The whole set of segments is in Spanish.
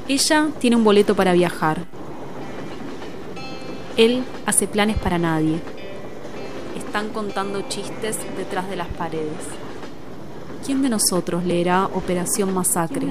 Ella tiene un boleto para viajar. Él hace planes para nadie. Están contando chistes detrás de las paredes. ¿Quién de nosotros leerá Operación Masacre?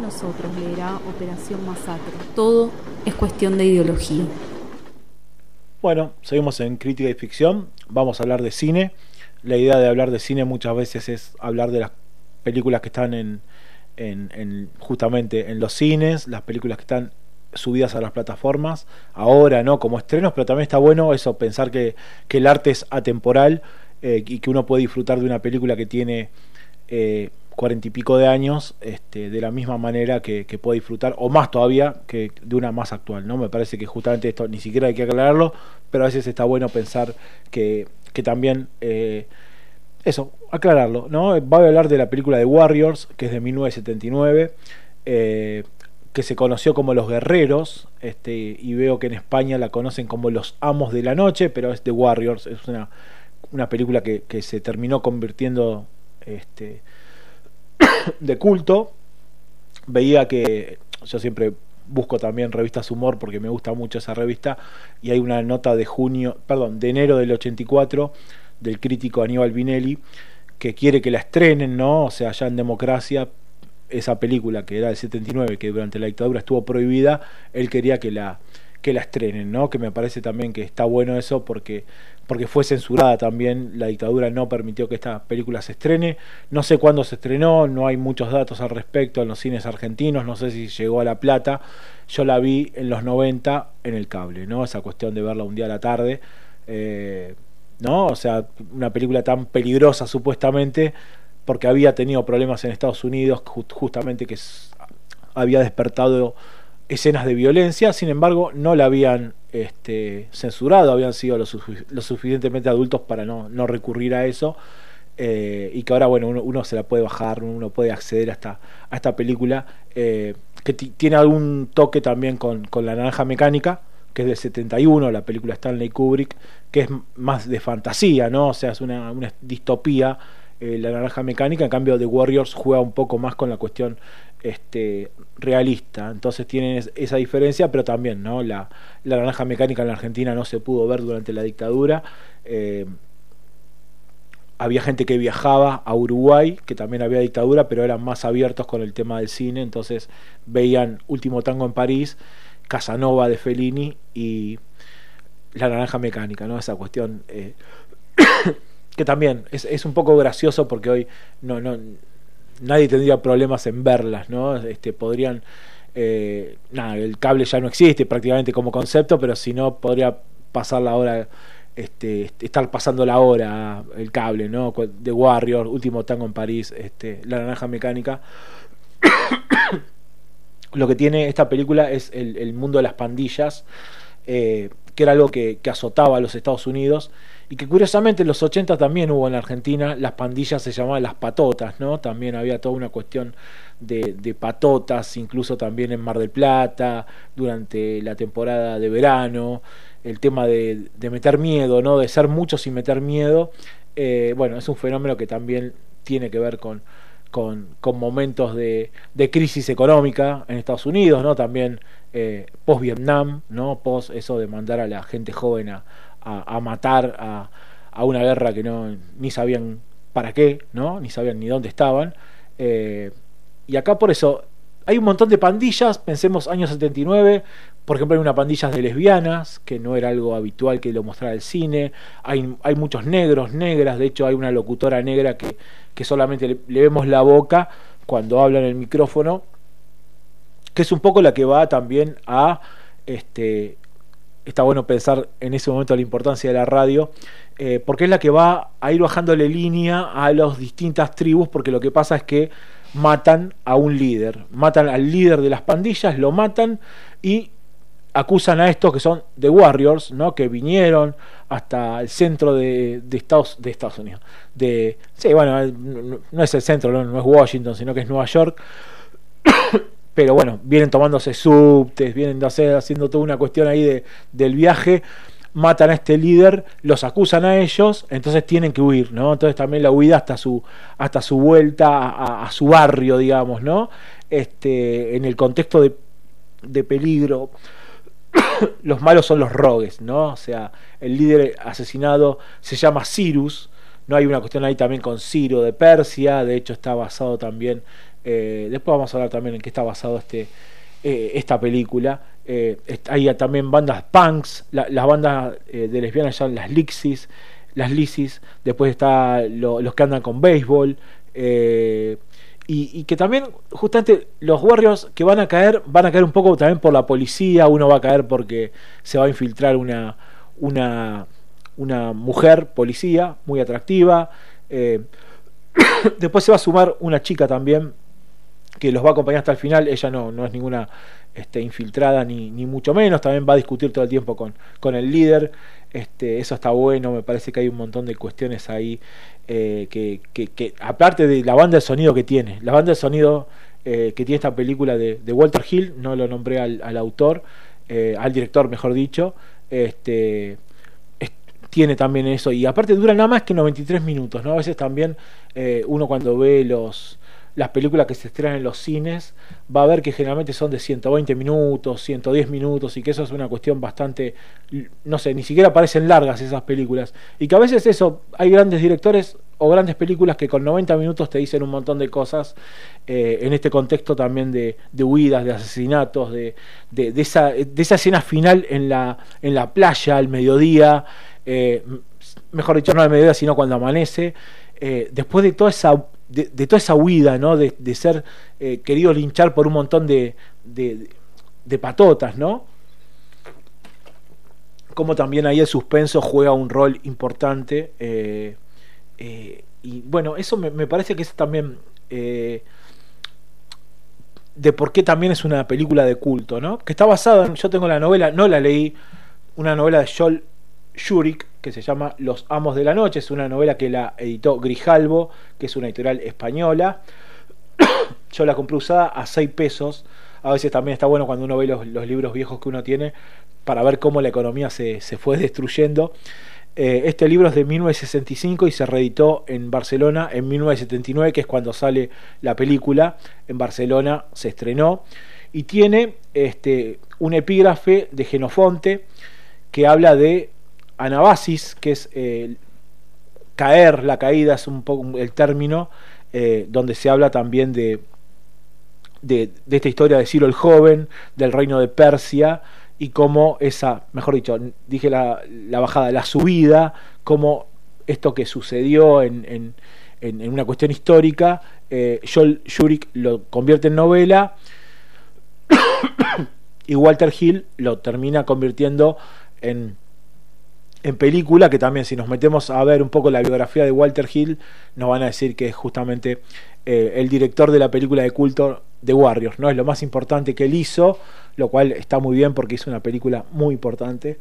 Todo es cuestión de ideología. Bueno, seguimos en Crítica y Ficción. Vamos a hablar de cine. La idea de hablar de cine muchas veces es hablar de las películas que están justamente en los cines, las películas que están subidas a las plataformas ahora, ¿no? Como estrenos, pero también está bueno eso, pensar que el arte es atemporal, y que uno puede disfrutar de una película que tiene 40 y pico de años, de la misma manera que puede disfrutar, o más todavía, que de una más actual, ¿no? Me parece que justamente esto ni siquiera hay que aclararlo, pero a veces está bueno pensar que también eso, aclararlo, ¿no? Voy a hablar de la película de Warriors, que es de 1979, que se conoció como Los Guerreros, y veo que en España la conocen como Los Amos de la Noche, pero es The Warriors, es una película que se terminó convirtiendo de culto. Veía que yo siempre busco también revistas humor porque me gusta mucho esa revista, y hay una nota de enero del 84 del crítico Aníbal Vinelli, que quiere que la estrenen, ¿no? O sea, ya en democracia, esa película que era del 79, que durante la dictadura estuvo prohibida, él quería que la estrenen, ¿no? Que me parece también que está bueno eso porque fue censurada también, la dictadura no permitió que esta película se estrene. No sé cuándo se estrenó, no hay muchos datos al respecto en los cines argentinos, no sé si llegó a La Plata. Yo la vi en los 90 en el cable, ¿no? Esa cuestión de verla un día a la tarde, ¿no? O sea, una película tan peligrosa supuestamente porque había tenido problemas en Estados Unidos, justamente que había despertado escenas de violencia. Sin embargo, no la habían censurado, habían sido lo suficientemente adultos para no recurrir a eso, y que ahora, bueno, uno se la puede bajar, uno puede acceder a esta película, que tiene algún toque también con La Naranja Mecánica, que es del 71, la película Stanley Kubrick, que es más de fantasía, ¿no? O sea, es una distopía, La Naranja Mecánica. En cambio, The Warriors juega un poco más con la cuestión realista. Entonces tienen esa diferencia, pero también, ¿no? La Naranja Mecánica en la Argentina no se pudo ver durante la dictadura. Había gente que viajaba a Uruguay, que también había dictadura, pero eran más abiertos con el tema del cine, entonces veían Último Tango en París, Casanova de Fellini y La Naranja Mecánica, ¿no? Esa cuestión que también es un poco gracioso porque hoy nadie tendría problemas en verlas, ¿no? Podrían, el cable ya no existe prácticamente como concepto, pero si no podría pasar la hora, estar pasando la hora el cable, ¿no? The Warrior, Último Tango en París, La Naranja Mecánica. Lo que tiene esta película es el mundo de las pandillas, que era algo que azotaba a los Estados Unidos, y que curiosamente en los 80 también hubo en la Argentina. Las pandillas se llamaban las patotas, ¿no? También había toda una cuestión de patotas, incluso también en Mar del Plata, durante la temporada de verano, el tema de meter miedo, ¿no? De ser muchos y meter miedo. Bueno, es un fenómeno que también tiene que ver con momentos de crisis económica en Estados Unidos, ¿no? También post Vietnam, ¿no? Post eso de mandar a la gente joven a matar a una guerra que ni sabían para qué, ¿no? Ni sabían ni dónde estaban. Y acá por eso hay un montón de pandillas. Pensemos años 79, por ejemplo, hay una pandilla de lesbianas, que no era algo habitual que lo mostrara el cine. Hay muchos negros, negras. De hecho hay una locutora negra que solamente le vemos la boca cuando habla en el micrófono, que es un poco la que va también a está bueno pensar en ese momento la importancia de la radio, porque es la que va a ir bajándole línea a las distintas tribus, porque lo que pasa es que matan a un líder, matan al líder de las pandillas, lo matan y acusan a estos que son The Warriors, ¿no? Que vinieron hasta el centro de Estados Unidos. Sí, bueno, no es el centro, no es Washington, sino que es Nueva York. Pero bueno, vienen tomándose subtes, vienen haciendo toda una cuestión ahí del viaje, matan a este líder, los acusan a ellos, entonces tienen que huir, ¿no? Entonces también la huida hasta su vuelta a su barrio, digamos, ¿no? En el contexto de de peligro. Los malos son los rogues, ¿no? O sea, el líder asesinado se llama Cyrus, no hay una cuestión ahí también con Ciro de Persia, de hecho está basado también, después vamos a hablar también en qué está basado esta película. Hay también bandas punks, las bandas de lesbianas son las Lisis, después está los que andan con béisbol, y que también justamente los Warriors que van a caer un poco también por la policía. Uno va a caer porque se va a infiltrar una mujer policía muy atractiva, después se va a sumar una chica también que los va a acompañar hasta el final. Ella no es ninguna infiltrada ni mucho menos, también va a discutir todo el tiempo con el líder. Eso está bueno, me parece que hay un montón de cuestiones ahí, que aparte de la banda de sonido que tiene, la banda de sonido que tiene esta película de Walter Hill, no lo nombré al autor, al director mejor dicho, tiene también eso, y aparte dura nada más que 93 minutos, ¿no? A veces también uno cuando ve las películas que se estrenan en los cines va a ver que generalmente son de 120 minutos, 110 minutos, y que eso es una cuestión bastante, no sé, ni siquiera parecen largas esas películas, y que a veces eso, hay grandes directores o grandes películas que con 90 minutos te dicen un montón de cosas, en este contexto también de huidas, de asesinatos, de esa escena final en la playa al mediodía, mejor dicho no al mediodía sino cuando amanece, después de toda esa huida, ¿no? de ser querido linchar por un montón de patotas, ¿no? Como también ahí el suspenso juega un rol importante, y bueno, eso me parece que es también de por qué también es una película de culto, ¿no? Que está basada yo tengo la novela, no la leí, una novela de Joel Shurik que se llama Los Amos de la Noche, es una novela que la editó Grijalbo, que es una editorial española. Yo la compré usada a 6 pesos. A veces también está bueno cuando uno ve los libros viejos que uno tiene para ver cómo la economía se fue destruyendo. Este libro es de 1965 y se reeditó en Barcelona en 1979, que es cuando sale la película. En Barcelona se estrenó y tiene un epígrafe de Jenofonte que habla de anabasis, que es caer, la caída es un poco el término, donde se habla también de esta historia de Ciro el Joven, del reino de Persia, y cómo mejor dicho, dije la bajada, la subida, cómo esto que sucedió en una cuestión histórica, Joel Shurik lo convierte en novela y Walter Hill lo termina convirtiendo en película, que también si nos metemos a ver un poco la biografía de Walter Hill nos van a decir que es justamente el director de la película de culto The Warriors, ¿no? Es lo más importante que él hizo, lo cual está muy bien porque hizo una película muy importante.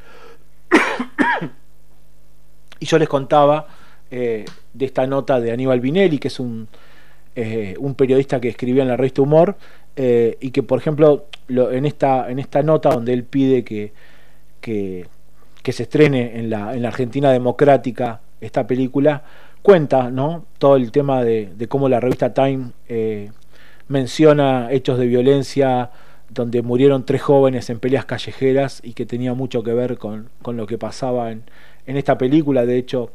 Y yo les contaba de esta nota de Aníbal Vinelli, que es un periodista que escribía en la revista Humor, y que por ejemplo en esta nota donde él pide que se estrene en la Argentina democrática esta película, cuenta, ¿no? Todo el tema de cómo la revista Time menciona hechos de violencia donde murieron 3 jóvenes en peleas callejeras y que tenía mucho que ver con lo que pasaba en esta película. De hecho,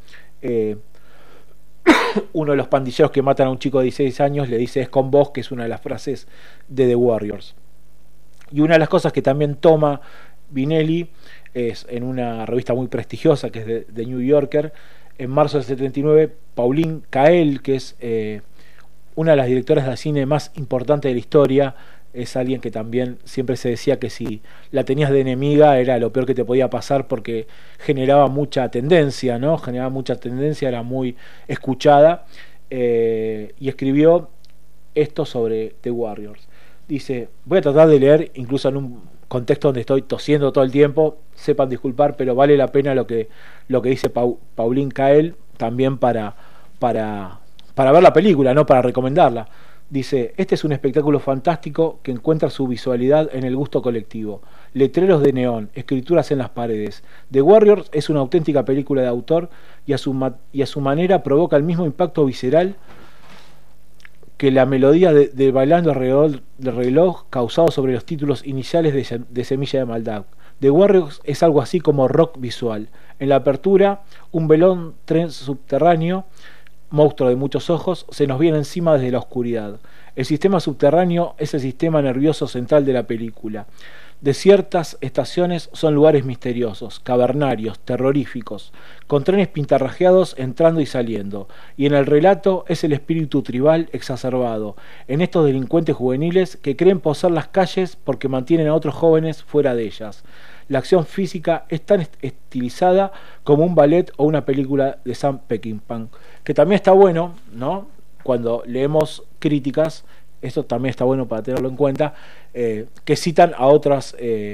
uno de los pandilleros que matan a un chico de 16 años le dice "es con vos", que es una de las frases de The Warriors. Y una de las cosas que también toma Vinelli es en una revista muy prestigiosa que es de New Yorker, en marzo del 79, Pauline Kael, que es una de las directoras de cine más importantes de la historia, es alguien que también siempre se decía que si la tenías de enemiga era lo peor que te podía pasar porque generaba mucha tendencia, ¿no? Generaba mucha tendencia, era muy escuchada, y escribió esto sobre The Warriors. Dice, voy a tratar de leer incluso en un contexto donde estoy tosiendo todo el tiempo, sepan disculpar, pero vale la pena lo que dice Pauline Kael también para ver la película, no para recomendarla. Dice, este es un espectáculo fantástico que encuentra su visualidad en el gusto colectivo. Letreros de neón, escrituras en las paredes. The Warriors es una auténtica película de autor y a su manera provoca el mismo impacto visceral que la melodía de Bailando alrededor del reloj, causado sobre los títulos iniciales de Semilla de Maldad. The Warriors es algo así como rock visual. En la apertura, un velón tren subterráneo, monstruo de muchos ojos, se nos viene encima desde la oscuridad. El sistema subterráneo es el sistema nervioso central de la película. Desiertas estaciones son lugares misteriosos, cavernarios, terroríficos, con trenes pintarrajeados entrando y saliendo, y en el relato es el espíritu tribal exacerbado, en estos delincuentes juveniles que creen poseer las calles porque mantienen a otros jóvenes fuera de ellas. La acción física es tan estilizada como un ballet o una película de Sam Peckinpah, que también está bueno, ¿no? Cuando leemos críticas, esto también está bueno para tenerlo en cuenta, que citan a otras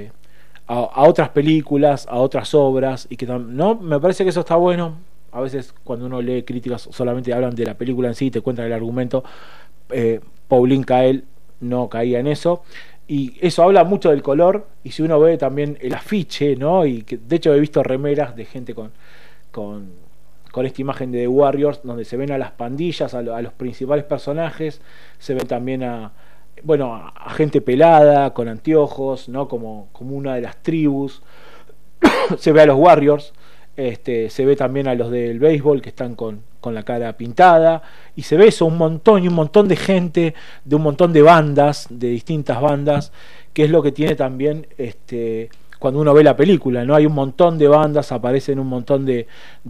películas, a otras obras, y que no, me parece que eso está bueno. A veces cuando uno lee críticas solamente hablan de la película en sí, te cuentan el argumento. Pauline Kael no caía en eso, y eso habla mucho del color. Y si uno ve también el afiche, ¿no? Y que de hecho he visto remeras de gente con esta imagen de The Warriors, donde se ven a las pandillas, a los principales personajes, se ven también a gente pelada, con anteojos, ¿no? Como una de las tribus. Se ve a los Warriors, se ve también a los del béisbol que están con la cara pintada, y se ve eso, un montón de gente, de un montón de bandas, de distintas bandas, que es lo que tiene también cuando uno ve la película, ¿no? Hay un montón de bandas, aparecen un montón de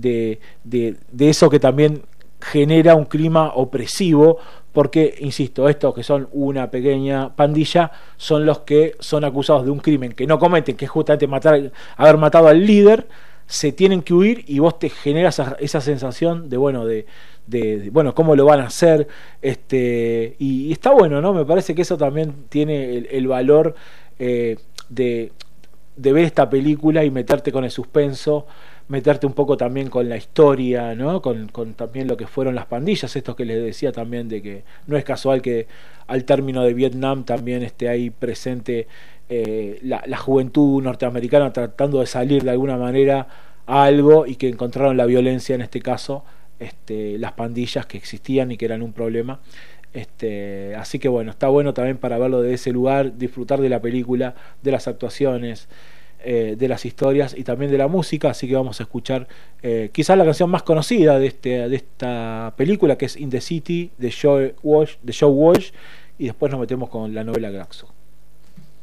eso que también genera un clima opresivo, porque, insisto, estos que son una pequeña pandilla son los que son acusados de un crimen que no cometen, que es justamente haber matado al líder. Se tienen que huir y vos te generas esa sensación de bueno, cómo lo van a hacer, y está bueno, ¿no? Me parece que eso también tiene el valor de ver esta película y meterte con el suspenso, meterte un poco también con la historia, ¿no? Con también lo que fueron las pandillas, esto que les decía también, de que no es casual que al término de Vietnam también esté ahí presente la juventud norteamericana tratando de salir de alguna manera a algo, y que encontraron la violencia, en este caso las pandillas que existían y que eran un problema. Así que bueno, está bueno también para verlo de ese lugar, disfrutar de la película, de las actuaciones, de las historias y también de la música. Así que vamos a escuchar quizás la canción más conocida de esta película, que es In the City de Joe Walsh, y después nos metemos con la novela Glaxo.